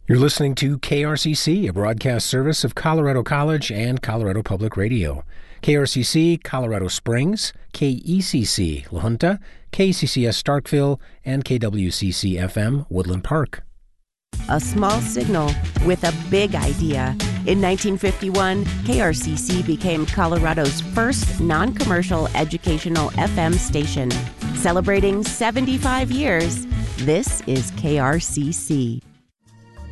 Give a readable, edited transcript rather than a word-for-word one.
You're listening to KRCC, a broadcast service of Colorado College and Colorado Public Radio. KRCC, Colorado Springs, KECC, La Junta, KCCS Starkville, and KWCC-FM, Woodland Park. A small signal with a big idea. In 1951, KRCC became Colorado's first non-commercial educational FM station. Celebrating 75 years, this is KRCC.